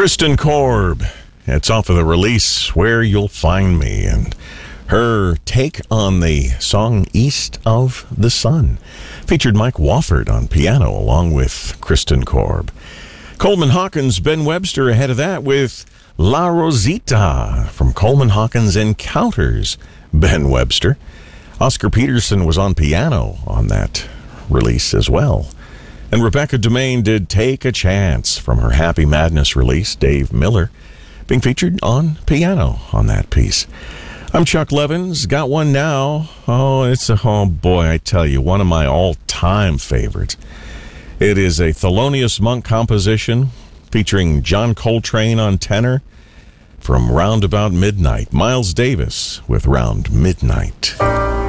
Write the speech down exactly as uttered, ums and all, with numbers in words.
Kristen Korb. It's off of the release Where You'll Find Me, and her take on the song East of the Sun featured Mike Wofford on piano along with Kristen Korb. Coleman Hawkins, Ben Webster ahead of that with La Rosita from Coleman Hawkins Encounters, Ben Webster. Oscar Peterson was on piano on that release as well. And Rebecca Demain did Take a Chance from her Happy Madness release, Dave Miller being featured on piano on that piece. I'm Chuck Levins. Got one now. Oh, it's a, oh boy, I tell you, one of my all-time favorites. It is a Thelonious Monk composition featuring John Coltrane on tenor from Round About Midnight. Miles Davis with Round Midnight.